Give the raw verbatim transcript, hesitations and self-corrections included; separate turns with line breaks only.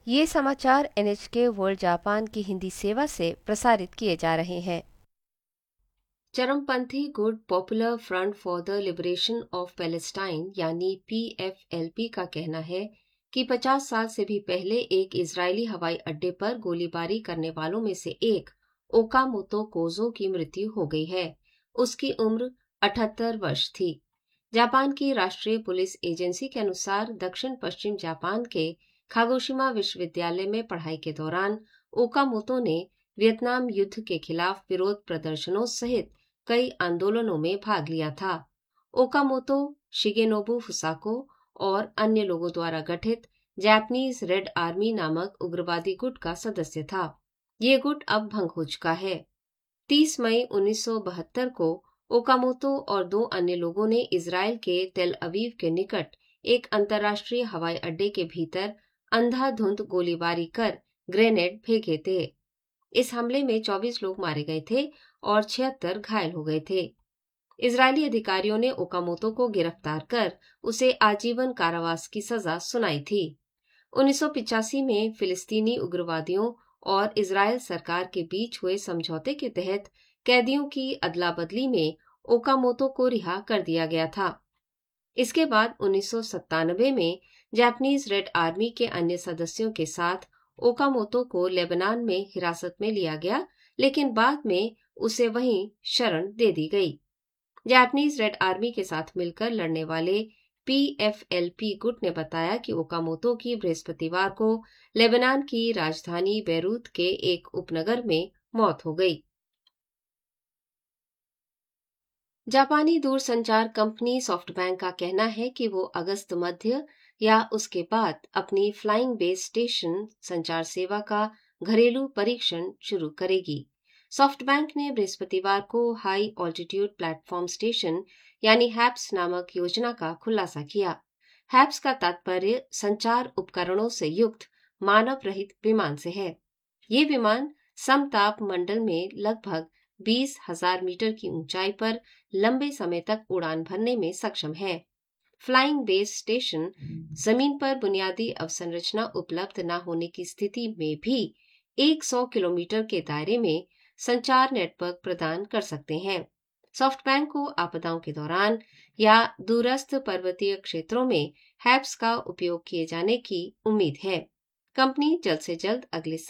ये समाचार N H के वर्ल्ड जापान की हिंदी सेवा से प्रसारित किए जा रहे हैं। चरमपंथी good popular front for the liberation of Palestine यानी पी एफ एल पी का कहना है कि पचास साल से भी पहले एक इजरायली हवाई अड्डे पर गोलीबारी करने वालों में से एक ओकामोतो कोजो की मृत्यु हो गई है। उसकी उम्र अठहत्तर वर्ष थी। जापान की राष्ट्रीय पुलिस एजेंसी के अनुसार दक्षिण पश्चिम जापान के कागोशिमा विश्वविद्यालय में पढ़ाई के दौरान ओकामोतो ने वियतनाम युद्ध के खिलाफ विरोध प्रदर्शनों सहित कई आंदोलनों में भाग लिया था। ओकामोतो शिगेनोबु फुसाको और अन्य लोगों द्वारा गठित जापानीज रेड आर्मी नामक उग्रवादी गुट का सदस्य था। ये गुट अब भंग हो चुका है। तीस मई उन्नीस सौ बहत्तर को ओकामोतो और दो अन्य लोगों ने इजराइल के तेल अवीव के निकट एक अंतर्राष्ट्रीय हवाई अड्डे के भीतर अंधाधुंध गोलीबारी कर ग्रेनेड फेंके थे। इस हमले में चौबीस लोग मारे गए थे और छिहत्तर घायल हो गए थे। इजरायली अधिकारियों ने ओकामोतो को गिरफ्तार कर उसे आजीवन कारावास की सजा सुनाई थी। उन्नीस सौ पिचासी में फिलिस्तीनी उग्रवादियों और इजरायल सरकार के बीच हुए समझौते के तहत कैदियों की अदला बदली में ओकामोतो को रिहा कर दिया गया था। इसके बाद उन्नीस सौ सत्तानवे में जापानीज रेड आर्मी के अन्य सदस्यों के साथ ओकामोतो को लेबनान में हिरासत में लिया गया, लेकिन बाद में उसे वहीं शरण दे दी गई। जापानीज रेड आर्मी के साथ मिलकर लड़ने वाले पी एफ एल पी गुट ने बताया कि ओकामोतो की बृहस्पतिवार को लेबनान की राजधानी बैरूत के एक उपनगर में मौत हो गई। जापानी दूरसंचार कंपनी सॉफ्टबैंक का कहना है कि वो अगस्त मध्य या उसके बाद अपनी फ्लाइंग बेस स्टेशन संचार सेवा का घरेलू परीक्षण शुरू करेगी। सॉफ्टबैंक ने बृहस्पतिवार को हाई ऑल्टीट्यूड प्लेटफॉर्म स्टेशन यानी हैप्स नामक योजना का खुलासा किया। हैप्स का तात्पर्य संचार उपकरणों से युक्त मानव रहित विमान से है। ये विमान समताप मंडल में लगभग बीस हजार मीटर की ऊंचाई पर लंबे समय तक उड़ान भरने में सक्षम है। फ्लाइंग बेस स्टेशन जमीन पर बुनियादी अवसंरचना उपलब्ध न होने की स्थिति में भी सौ किलोमीटर के दायरे में संचार नेटवर्क प्रदान कर सकते हैं। सॉफ्टबैंक को आपदाओं के दौरान या दूरस्थ पर्वतीय क्षेत्रों में हैप्स का उपयोग किए जाने की उम्मीद है। कंपनी जल्द से जल्द अगले